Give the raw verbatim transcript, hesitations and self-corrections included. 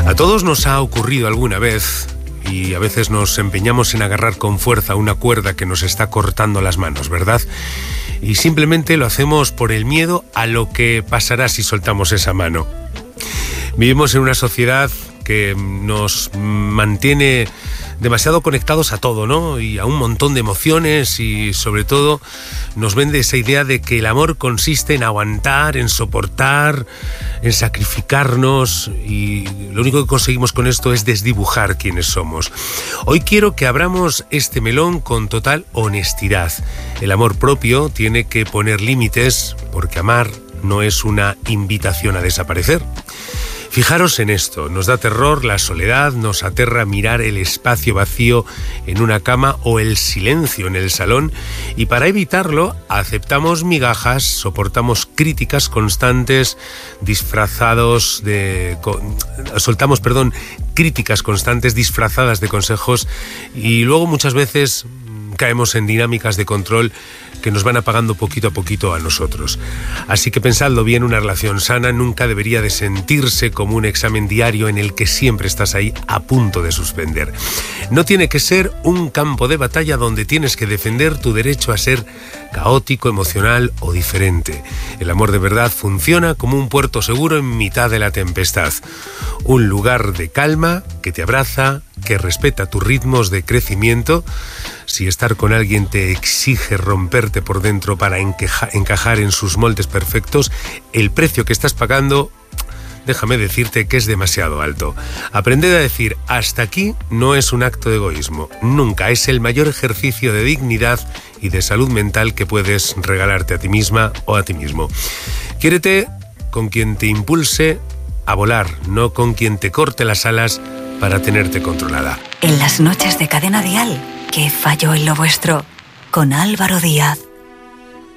A todos nos ha ocurrido alguna vez, y a veces nos empeñamos en agarrar con fuerza una cuerda que nos está cortando las manos, ¿verdad? Y simplemente lo hacemos por el miedo a lo que pasará si soltamos esa mano. Vivimos en una sociedad que nos mantiene demasiado conectados a todo, ¿no? Y a un montón de emociones, y sobre todo nos vende esa idea de que el amor consiste en aguantar, en soportar, en sacrificarnos, y lo único que conseguimos con esto es desdibujar quiénes somos. Hoy quiero que abramos este melón con total honestidad. El amor propio tiene que poner límites, porque amar no es una invitación a desaparecer. Fijaros en esto, nos da terror la soledad, nos aterra mirar el espacio vacío en una cama o el silencio en el salón, y para evitarlo aceptamos migajas, soportamos críticas constantes, disfrazados de... soltamos, perdón, críticas constantes disfrazadas de consejos, y luego muchas veces caemos en dinámicas de control que nos van apagando poquito a poquito a nosotros. Así que pensadlo bien, una relación sana nunca debería de sentirse como un examen diario en el que siempre estás ahí a punto de suspender. No tiene que ser un campo de batalla donde tienes que defender tu derecho a ser caótico, emocional o diferente. El amor de verdad funciona como un puerto seguro en mitad de la tempestad. Un lugar de calma que te abraza, que respeta tus ritmos de crecimiento. Si estar con alguien te exige romperte por dentro para encaja, encajar en sus moldes perfectos, el precio que estás pagando, déjame decirte que es demasiado alto. Aprender a decir hasta aquí no es un acto de egoísmo. Nunca. Es el mayor ejercicio de dignidad y de salud mental que puedes regalarte a ti misma o a ti mismo. Quiérete con quien te impulse a volar, no con quien te corte las alas para tenerte controlada. En las noches de Cadena Dial, ¿qué falló en lo vuestro? Con Álvaro Díaz.